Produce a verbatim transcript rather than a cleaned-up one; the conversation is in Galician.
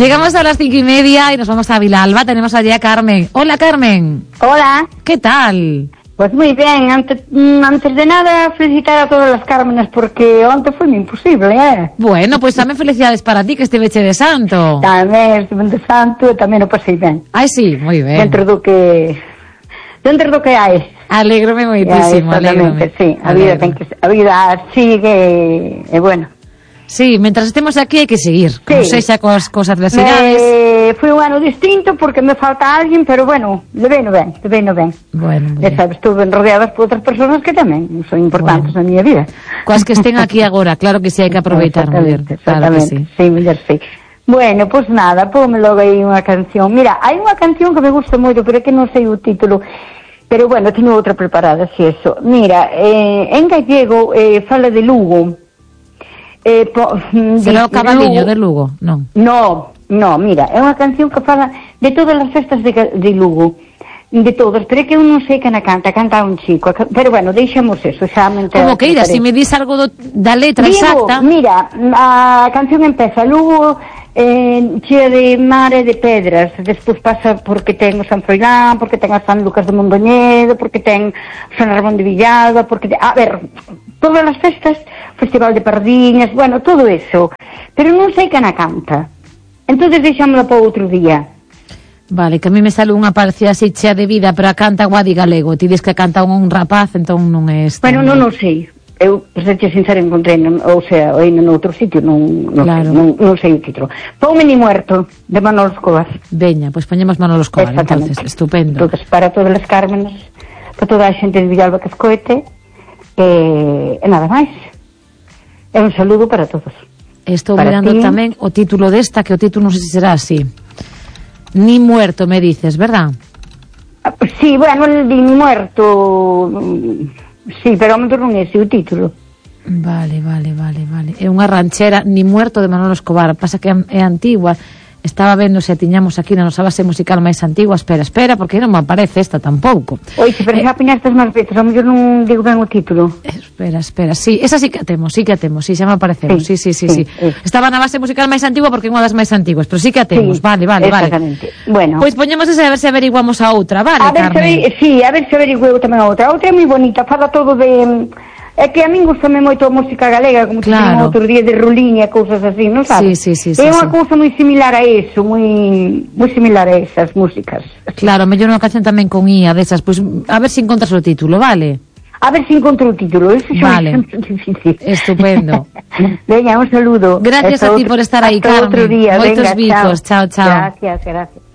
Llegamos a las cinco y media y nos vamos a Vilalba. Tenemos allí a Carmen. Hola, Carmen. Hola. ¿Qué tal? Pues muy bien. Antes, antes de nada, felicitar a todas las Cármenes porque antes fue imposible, ¿eh? Bueno, pues también felicidades para ti que este veche de santo. Tamén estive de santo e tamén o pasei ben. Ai, sí, moi ben. Dentro do que dentro do que hai. Alégrome moitísimo, alégrome. Sí, a vida ten que a vida sigue e bueno. Sí, mientras estemos aquí hai que seguir, como sí. sexa coas, coas adversidades. Me... Foi un ano distinto porque me falta alguén, pero bueno, levei no ben, levei no ben. Bueno, e sabes, estuve rodeadas por outras persoas que tamén son importantes bueno. na miña vida. Coas que estén aquí agora, claro que sí, hai que aproveitar, muller. Claro que sí. Sí, muller, sí. Bueno, pois pues nada, póme logo aí unha canción. Mira, hai unha canción que me gusta moito, pero é que non sei o título. Pero bueno, teño outra preparada, si eso. Mira, eh, en gallego eh, fala de Lugo. Eh, po, Será o cabaliño de Lugo? Non. No, no, mira, é unha canción que fala de todas as festas de, de Lugo, de todas, pero é que eu non sei que na canta, canta un chico, pero bueno, deixamos eso, xa me entero. Como que ira, se si me dis algo do, da letra Digo, exacta. Mira, a canción empeza, Lugo eh, chea de mar e de pedras, despois pasa porque ten o San Froilán, porque ten a San Lucas de Mondoñedo, porque ten o San Ramón de Villada, porque ten, a ver, todas as festas, Festival de Pardiñas, bueno, todo eso, pero non sei que na canta. Entonces deixámoslo para outro día. Vale, que a mí me sale unha parecida así chea de vida, pero a canta Guadi Galego. Ti dis que canta un, un rapaz, entón non é este. Bueno, non, non sei. Eu, por ser sincero, encontrei, non, ou sea, aí no outro sitio, non, non, claro. sei, non, non sei o título. Ponme ni muerto, de Manolo Escobar. Veña, pois pues poñemos Manolo Escobar, entonces, estupendo. Entonces, para todas as Cármenes, para toda a xente de Villalba que escoite, e, e nada máis. É un saludo para todos. Estou para mirando ti. Tamén o título desta, que o título non sei se será así. Ni muerto, me dices, verdad? Sí, bueno, el de ni muerto... Sí, pero ao mellor non é ese o título. Vale, vale, vale, vale. É unha ranchera, Ni muerto, de Manolo Escobar. Pasa que é antigua. Estaba vendo se tiñamos aquí na nosa base musical máis antigua. Espera, espera, porque non me aparece esta tampouco. Oxe, pero eh, xa apiñastes máis veces, ao mellor non digo ben o título. Espera, espera, sí, esa sí que a temos, sí que a temos, sí, xa me aparecemos, sí, sí, sí, sí, sí. sí. Estaba na base musical máis antigua porque é unha das máis antiguas, pero sí que a temos, sí, vale, vale, vale. Exactamente. Bueno. Pois pues poñemos esa a ver se averiguamos a outra, vale, a ver Carmen? Se, sí, a ver se averiguo tamén a outra. A outra é moi bonita, fala todo de... É que a min gustame moito a música galega, como claro. Outro día de Ruliña, cousas así, non sabes? Sí, sí, sí, é sí, unha sí. cousa moi similar a eso, moi moi similar a esas músicas. Claro, mellor unha canción tamén con I A desas, pois pues, a ver se si encontras o título, vale? A ver se si encontro o título, eso xa vale. É difícil. Estupendo. Veña, un saludo. Gracias hasta a ti outro, por estar aí, Carmen. Outro día. Moitos Venga, bicos, chao, chao. Gracias, gracias.